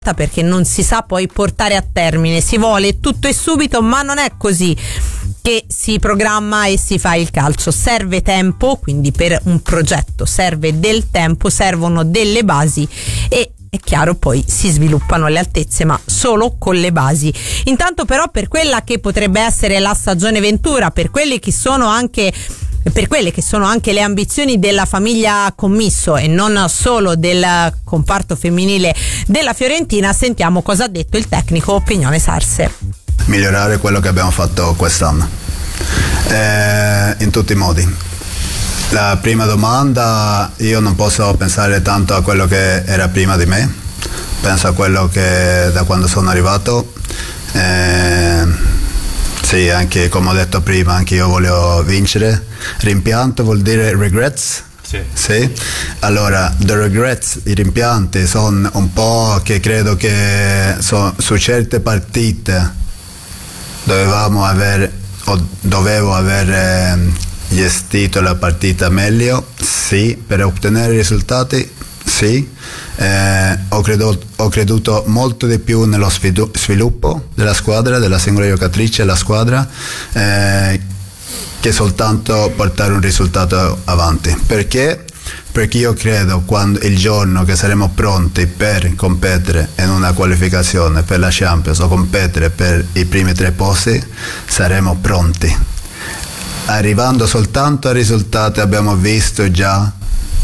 perché non si sa poi portare a termine, si vuole tutto e subito, ma non è così che si programma e si fa il calcio. Serve tempo, quindi per un progetto serve del tempo, servono delle basi e è chiaro poi si sviluppano le altezze, ma solo con le basi. Intanto però per quella che potrebbe essere la stagione Ventura, per quelle che sono anche le ambizioni della famiglia Commisso e non solo del comparto femminile della Fiorentina, sentiamo cosa ha detto il tecnico Pignone Sarse. Migliorare quello che abbiamo fatto quest'anno in tutti i modi. La prima domanda, io non posso pensare tanto a quello che era prima di me, penso a quello che da quando sono arrivato. Sì, anche come ho detto prima, anche io voglio vincere. Rimpianto vuol dire regrets? Sì. Allora, the regrets, i rimpianti sono un po' che credo che su certe partite dovevo aver gestito la partita meglio, sì, per ottenere risultati, sì. Ho creduto molto di più nello sviluppo della squadra, della singola giocatrice, della squadra, che soltanto portare un risultato avanti. Perché? Perché io credo il giorno che saremo pronti per competere in una qualificazione per la Champions o competere per i primi 3 posti, saremo pronti. Arrivando soltanto a risultati abbiamo visto già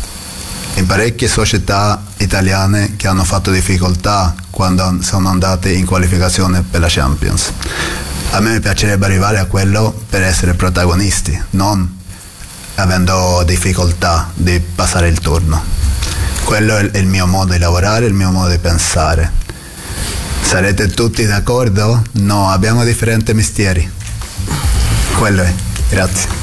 in parecchie società italiane che hanno fatto difficoltà quando sono andate in qualificazione per la Champions. A me piacerebbe arrivare a quello per essere protagonisti, non avendo difficoltà di passare il turno. Quello è il mio modo di lavorare, il mio modo di pensare. Sarete tutti d'accordo? No, abbiamo differenti mestieri. Quello è. Grazie.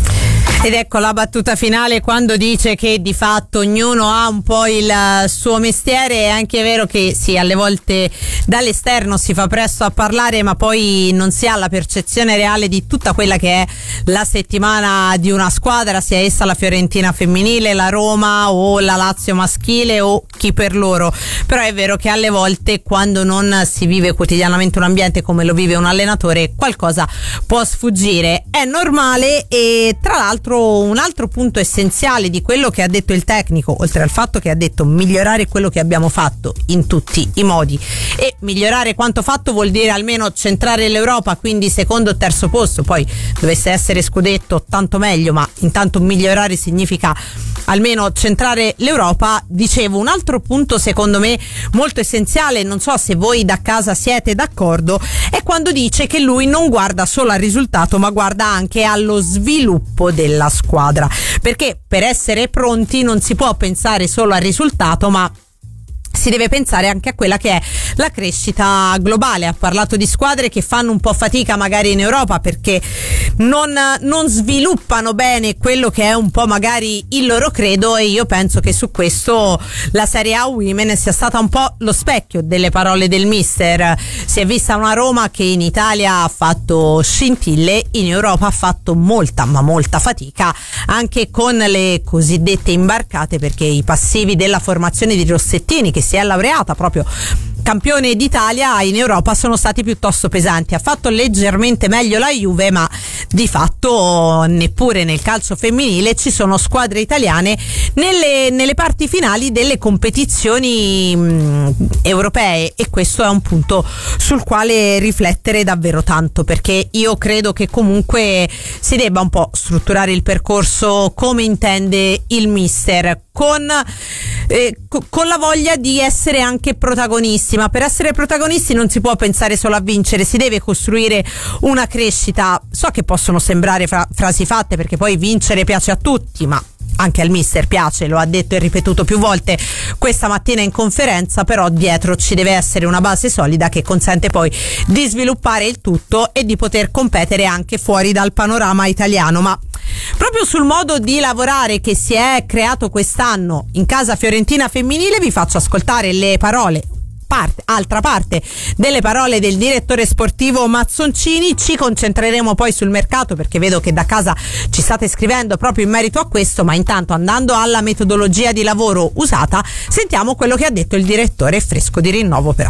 Ed ecco la battuta finale quando dice che di fatto ognuno ha un po' il suo mestiere. È anche vero che sì, alle volte dall'esterno si fa presto a parlare, ma poi non si ha la percezione reale di tutta quella che è la settimana di una squadra, sia essa la Fiorentina femminile, la Roma o la Lazio maschile o chi per loro. Però è vero che alle volte quando non si vive quotidianamente un ambiente come lo vive un allenatore, qualcosa può sfuggire. È normale. E tra l'altro un altro punto essenziale di quello che ha detto il tecnico, oltre al fatto che ha detto migliorare quello che abbiamo fatto in tutti i modi, e migliorare quanto fatto vuol dire almeno centrare l'Europa, quindi secondo o terzo posto, poi dovesse essere scudetto tanto meglio, ma intanto migliorare significa almeno centrare l'Europa. Dicevo, un altro punto secondo me molto essenziale, non so se voi da casa siete d'accordo, è quando dice che lui non guarda solo al risultato ma guarda anche allo sviluppo della squadra, perché per essere pronti non si può pensare solo al risultato, ma si deve pensare anche a quella che è la crescita globale. Ha parlato di squadre che fanno un po' fatica magari in Europa perché non sviluppano bene quello che è un po' magari il loro credo, e io penso che su questo la Serie A Women sia stata un po' lo specchio delle parole del mister. Si è vista una Roma che in Italia ha fatto scintille, in Europa ha fatto molta ma molta fatica, anche con le cosiddette imbarcate, perché i passivi della formazione di Rossettini, che si è laureata proprio campione d'Italia, in Europa sono stati piuttosto pesanti. Ha fatto leggermente meglio la Juve, ma di fatto neppure nel calcio femminile ci sono squadre italiane nelle parti finali delle competizioni europee, e questo è un punto sul quale riflettere davvero tanto, perché io credo che comunque si debba un po' strutturare il percorso come intende il mister, con la voglia di essere anche protagonisti, ma per essere protagonisti non si può pensare solo a vincere, si deve costruire una crescita. So che possono sembrare frasi fatte, perché poi vincere piace a tutti, ma anche al mister piace, lo ha detto e ripetuto più volte questa mattina in conferenza, però dietro ci deve essere una base solida che consente poi di sviluppare il tutto e di poter competere anche fuori dal panorama italiano. Ma proprio sul modo di lavorare che si è creato quest'anno in casa fiorentina femminile vi faccio ascoltare le parole altra parte delle parole del direttore sportivo Mazzoncini. Ci concentreremo poi sul mercato, perché vedo che da casa ci state scrivendo proprio in merito a questo, ma intanto, andando alla metodologia di lavoro usata, sentiamo quello che ha detto il direttore fresco di rinnovo per